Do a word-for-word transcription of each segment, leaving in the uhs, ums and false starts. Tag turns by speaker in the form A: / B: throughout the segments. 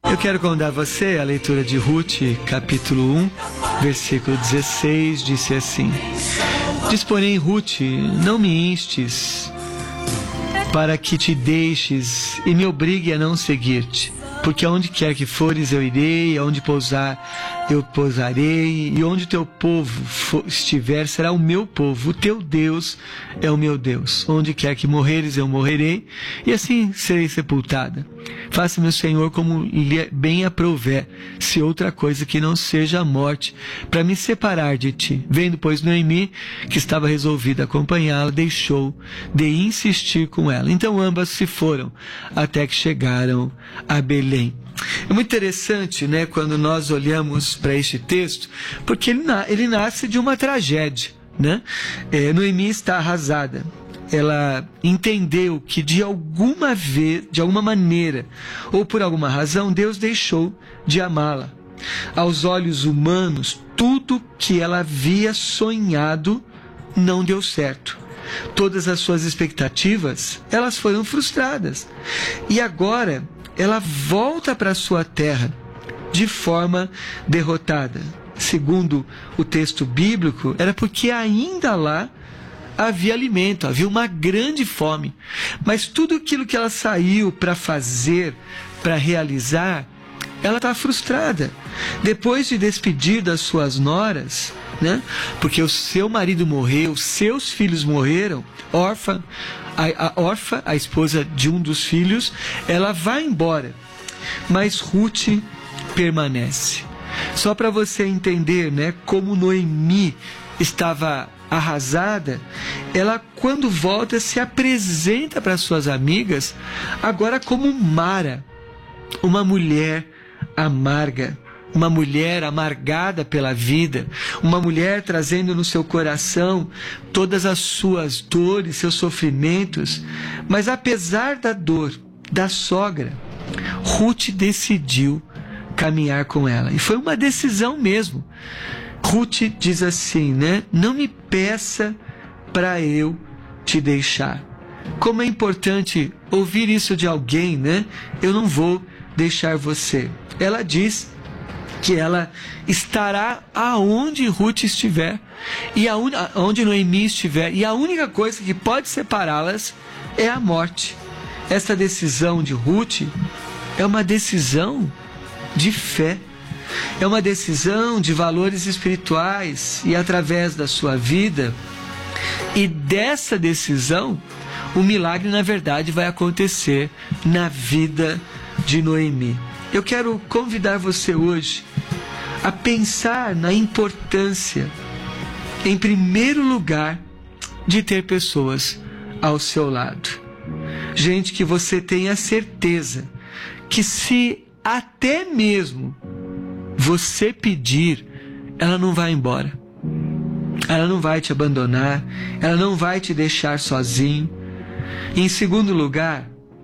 A: Eu quero convidar você à leitura de Ruth, capítulo um, versículo dezesseis, disse assim: Diz, porém, Ruth, não me instes para que te deixes e me obrigue a não seguir-te, porque aonde quer que fores eu irei, aonde pousar eu pousarei, e onde teu povo for, estiver será o meu povo, o teu Deus é o meu Deus. Onde quer que morreres eu morrerei, e assim serei sepultada. Faça-me o Senhor como lhe bem aprouver, se outra coisa que não seja a morte, para me separar de ti. Vendo, pois, Noemi, que estava resolvida a acompanhá-la, deixou de insistir com ela. Então ambas se foram, até que chegaram a Belém. É muito interessante, né, quando nós olhamos para este texto, porque ele, na, ele nasce de uma tragédia, né? É, Noemi está arrasada. Ela entendeu que de alguma vez, de alguma maneira, ou por alguma razão, Deus deixou de amá-la. Aos olhos humanos, tudo que ela havia sonhado não deu certo. Todas as suas expectativas, elas foram frustradas. E agora ela volta para a sua terra de forma derrotada. Segundo o texto bíblico, era porque ainda lá havia alimento, havia uma grande fome. Mas tudo aquilo que ela saiu para fazer, para realizar, ela está frustrada. Depois de despedir das suas noras, né? Porque o seu marido morreu, seus filhos morreram, órfã, a, a órfã, a esposa de um dos filhos, ela vai embora. Mas Ruth permanece. Só para você entender, né, como Noemi estava arrasada, ela, quando volta, se apresenta para suas amigas, agora como Mara, uma mulher amarga, uma mulher amargada pela vida, uma mulher trazendo no seu coração todas as suas dores, seus sofrimentos. Mas apesar da dor da sogra, Ruth decidiu caminhar com ela. E foi uma decisão mesmo. Ruth diz assim, né? Não me peça para eu te deixar. Como é importante ouvir isso de alguém, né? Eu não vou deixar você. Ela diz que ela estará aonde Ruth estiver, e aonde, aonde Noemi estiver, e a única coisa que pode separá-las é a morte. Essa decisão de Ruth é uma decisão de fé, é uma decisão de valores espirituais, e através da sua vida e dessa decisão, o milagre, na verdade, vai acontecer na vida de Noemi. Eu quero convidar você hoje a pensar na importância, em primeiro lugar, de ter pessoas ao seu lado. Gente que você tenha certeza que, se até mesmo você pedir, ela não vai embora. Ela não vai te abandonar, ela não vai te deixar sozinho. E, em segundo lugar,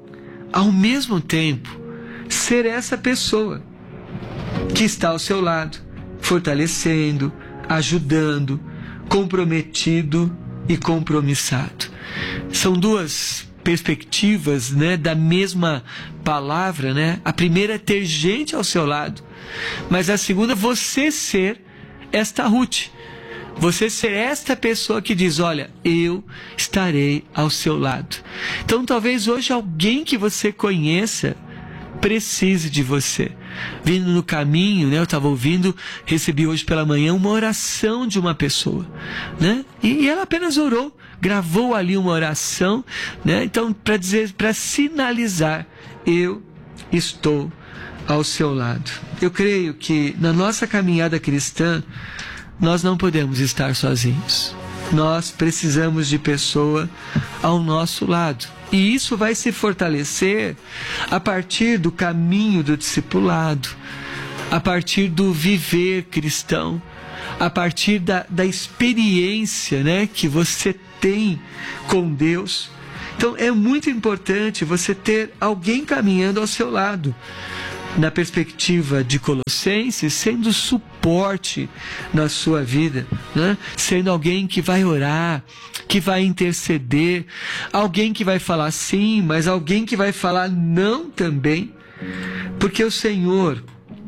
A: ao mesmo tempo, ser essa pessoa que está ao seu lado, fortalecendo, ajudando, comprometido e compromissado. São duas perspectivas, né, da mesma palavra, né? A primeira é ter gente ao seu lado, mas a segunda, você ser esta Ruth. Você ser esta pessoa que diz, olha, eu estarei ao seu lado. Então, talvez hoje alguém que você conheça precise de você. Vindo no caminho, né, eu estava ouvindo, recebi hoje pela manhã uma oração de uma pessoa, né? E, e ela apenas orou, gravou ali uma oração, né? Então, para dizer, para sinalizar, eu estou ao seu lado. Eu creio que na nossa caminhada cristã, nós não podemos estar sozinhos. Nós precisamos de pessoa ao nosso lado. E isso vai se fortalecer a partir do caminho do discipulado, a partir do viver cristão, a partir da, da experiência, né, que você tem com Deus. Então é muito importante você ter alguém caminhando ao seu lado. Na perspectiva de Colossenses, sendo suporte na sua vida, né? Sendo alguém que vai orar, que vai interceder, alguém que vai falar sim, mas alguém que vai falar não também, porque o Senhor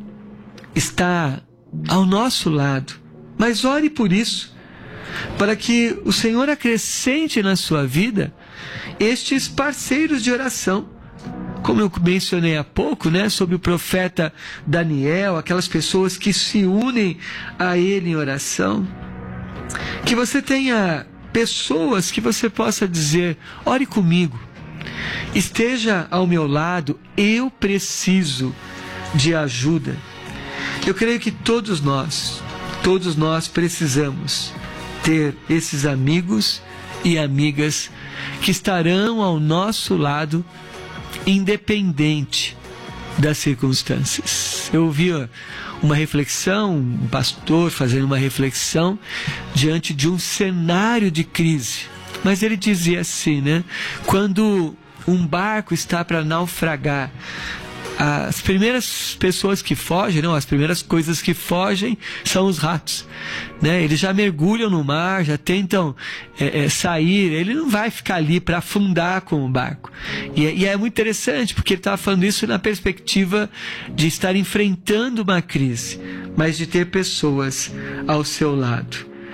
A: está ao nosso lado. Mas ore por isso, para que o Senhor acrescente na sua vida estes parceiros de oração. Como eu mencionei há pouco, né, sobre o profeta Daniel, aquelas pessoas que se unem a ele em oração. Que você tenha pessoas que você possa dizer: ore comigo, esteja ao meu lado, eu preciso de ajuda. Eu creio que todos nós, todos nós precisamos ter esses amigos e amigas que estarão ao nosso lado, independente das circunstâncias. Eu ouvi uma reflexão, um pastor fazendo uma reflexão diante de um cenário de crise, mas ele dizia assim, né? Quando um barco está para naufragar, as primeiras pessoas que fogem, não, as primeiras coisas que fogem são os ratos, né? Eles já mergulham no mar, já tentam é, é, sair. Ele não vai ficar ali para afundar com o barco. E, e é muito interessante, porque ele estava falando isso na perspectiva de estar enfrentando uma crise, mas de ter pessoas ao seu lado.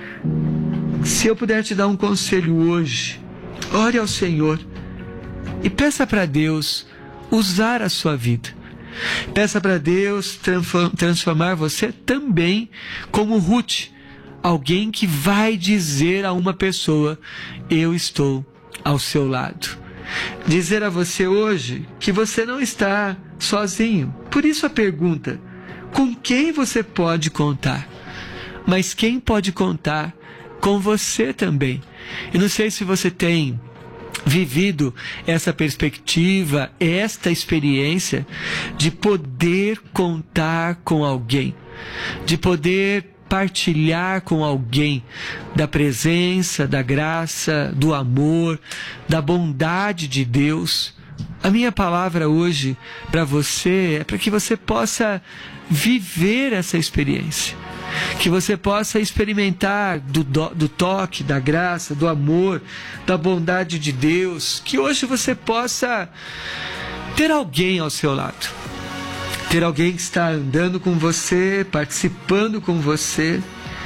A: Se eu puder te dar um conselho hoje, ore ao Senhor e peça para Deus usar a sua vida. Peça para Deus transformar você também como Ruth, alguém que vai dizer a uma pessoa: eu estou ao seu lado. Dizer a você hoje que você não está sozinho. Por isso a pergunta: com quem você pode contar? Mas quem pode contar com você também? Eu não sei se você tem vivido essa perspectiva, esta experiência de poder contar com alguém, de poder partilhar com alguém da presença, da graça, do amor, da bondade de Deus. A minha palavra hoje para você é para que você possa viver essa experiência, que você possa experimentar do, do, do toque, da graça, do amor, da bondade de Deus, que hoje você possa ter alguém ao seu lado, ter alguém que está andando com você, participando com você.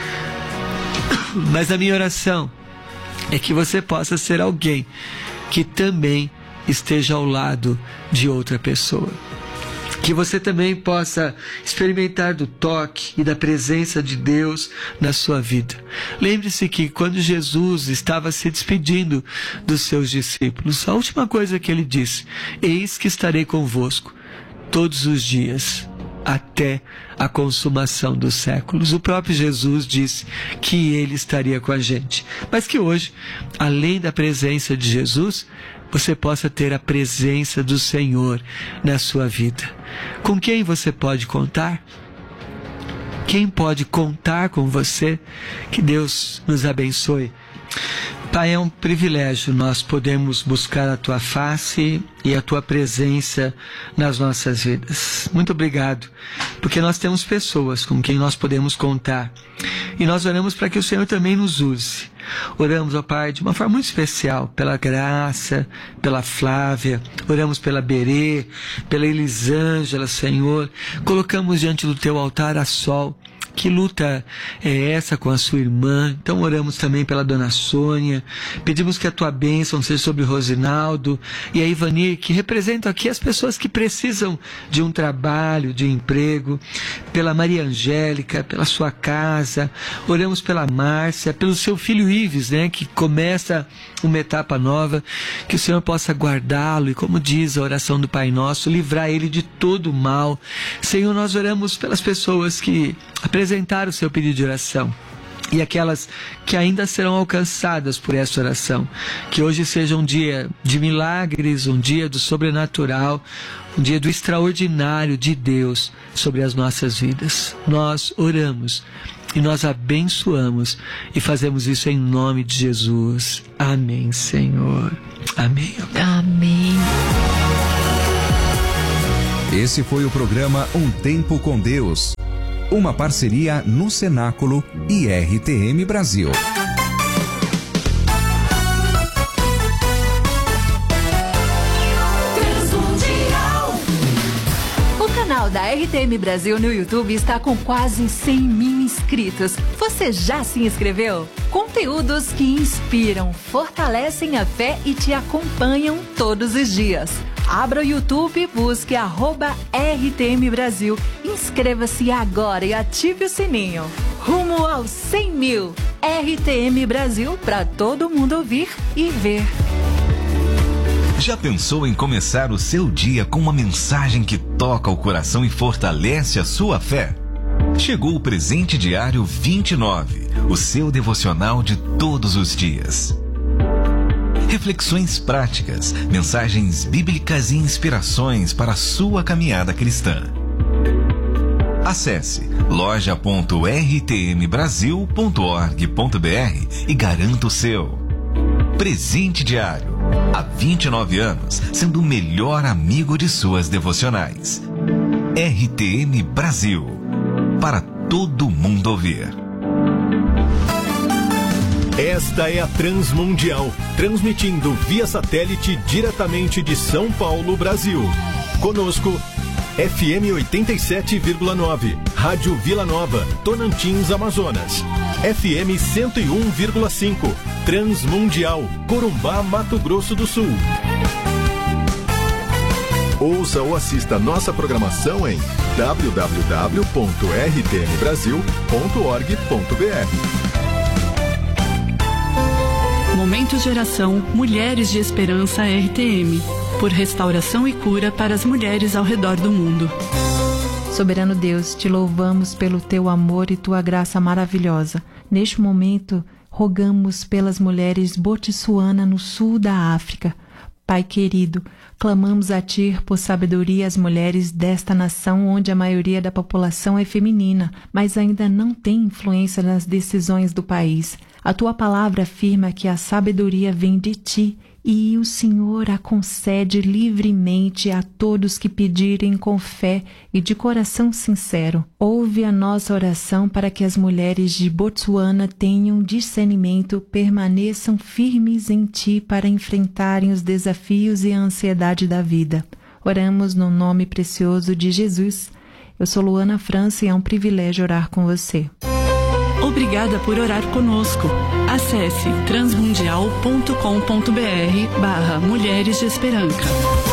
A: Mas a minha oração é que você possa ser alguém que também esteja ao lado de outra pessoa. Que você também possa experimentar do toque e da presença de Deus na sua vida. Lembre-se que quando Jesus estava se despedindo dos seus discípulos, a última coisa que ele disse: eis que estarei convosco todos os dias, até a consumação dos séculos. O próprio Jesus disse que ele estaria com a gente, mas que hoje, além da presença de Jesus, você possa ter a presença do Senhor na sua vida. Com quem você pode contar? Quem pode contar com você? Que Deus nos abençoe. Pai, é um privilégio nós podermos buscar a Tua face e a Tua presença nas nossas vidas. Muito obrigado, porque nós temos pessoas com quem nós podemos contar. E nós oramos para que o Senhor também nos use. Oramos, ó Pai, de uma forma muito especial, pela Graça, pela Flávia, oramos pela Berê, pela Elisângela, Senhor. Colocamos diante do Teu altar a Sol. Que luta é essa com a sua irmã? Então oramos também pela Dona Sônia, pedimos que a Tua bênção seja sobre o Rosinaldo e a Ivani, que representam aqui as pessoas que precisam de um trabalho, de emprego, pela Maria Angélica, pela sua casa. Oramos pela Márcia, pelo seu filho Ives, né, que começa uma etapa nova, que o Senhor possa guardá-lo e, como diz a oração do Pai Nosso, livrar ele de todo o mal. Senhor, nós oramos pelas pessoas que apresentaram o seu pedido de oração e aquelas que ainda serão alcançadas por essa oração. Que hoje seja um dia de milagres, um dia do sobrenatural, um dia do extraordinário de Deus sobre as nossas vidas. Nós oramos e nós abençoamos e fazemos isso em nome de Jesus. Amém, Senhor. Amém.
B: Amém.
C: Esse foi o programa Um Tempo com Deus, uma parceria no Cenáculo e R T M Brasil.
B: canal da R T M Brasil no YouTube está com quase cem mil inscritos. Você já se inscreveu? Conteúdos que inspiram, fortalecem a fé e te acompanham todos os dias. Abra o YouTube, busque arroba R T M Brasil, inscreva-se agora e ative o sininho. Rumo aos cem mil. R T M Brasil para todo mundo ouvir e ver.
D: Já pensou em começar o seu dia com uma mensagem que toca o coração e fortalece a sua fé? Chegou o Presente Diário vinte e nove, o seu devocional de todos os dias. Reflexões práticas, mensagens bíblicas e inspirações para a sua caminhada cristã. Acesse loja ponto r t m brasil ponto org ponto b r e garanta o seu. Presente Diário, há vinte e nove anos, sendo o melhor amigo de suas devocionais. R T M Brasil, para todo mundo ouvir.
E: Esta é a Transmundial, transmitindo via satélite diretamente de São Paulo, Brasil. Conosco, F M oitenta e sete vírgula nove, Rádio Vila Nova, Tocantins, Amazonas. F M cento e um vírgula cinco, Transmundial, Corumbá, Mato Grosso do Sul. Ouça ou assista nossa programação em w w w ponto r t m brasil ponto org ponto b r.
F: Momento Geração Mulheres de Esperança R T M, por restauração e cura para as mulheres ao redor do mundo.
G: Soberano Deus, te louvamos pelo teu amor e tua graça maravilhosa. Neste momento, rogamos pelas mulheres Botsuana, no sul da África. Pai querido, clamamos a ti por sabedoria às mulheres desta nação onde a maioria da população é feminina, mas ainda não tem influência nas decisões do país. A tua palavra afirma que a sabedoria vem de ti e o Senhor a concede livremente a todos que pedirem com fé e de coração sincero. Ouve a nossa oração para que as mulheres de Botsuana tenham discernimento, permaneçam firmes em ti para enfrentarem os desafios e a ansiedade da vida. Oramos no nome precioso de Jesus. Eu sou Luana França e é um privilégio orar com você.
F: Obrigada por orar conosco. Acesse transmundial ponto com ponto b r barra Mulheres de Esperança.